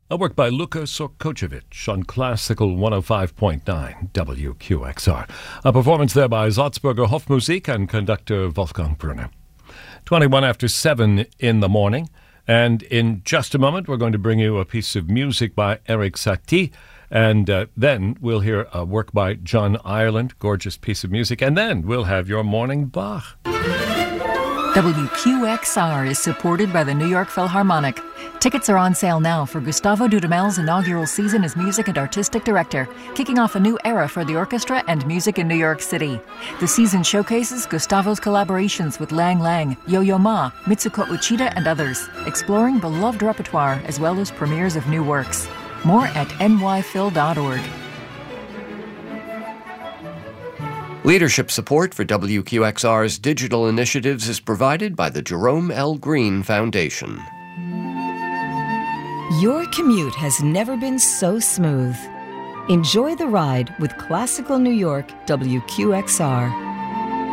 A work by Luka Sorkocevic on Classical 105.9 WQXR. A performance there by Salzburger Hofmusik and conductor Wolfgang Brunner. 21 after 7 in the morning. And in just a moment, we're going to bring you a piece of music by Erik Satie. And then we'll hear a work by John Ireland, gorgeous piece of music. And then we'll have your morning Bach. WQXR is supported by the New York Philharmonic. Tickets are on sale now for Gustavo Dudamel's inaugural season as music and artistic director, kicking off a new era for the orchestra and music in New York City. The season showcases Gustavo's collaborations with Lang Lang, Yo-Yo Ma, Mitsuko Uchida, and others, exploring beloved repertoire as well as premieres of new works. More at nyphil.org. Leadership support for WQXR's digital initiatives is provided by the Jerome L. Green Foundation. Your commute has never been so smooth. Enjoy the ride with Classical New York WQXR.